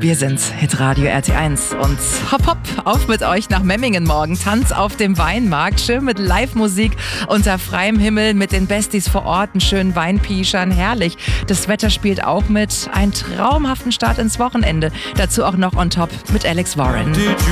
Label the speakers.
Speaker 1: Wir sind Hitradio RT1 und hopp hopp, auf mit euch nach Memmingen morgen. Tanz auf dem Weinmarkt, schön mit Live-Musik unter freiem Himmel, mit den Besties vor Ort, einen schönen Weinpischern, herrlich. Das Wetter spielt auch mit, einen traumhaften Start ins Wochenende. Dazu auch noch on top mit Alex Warren.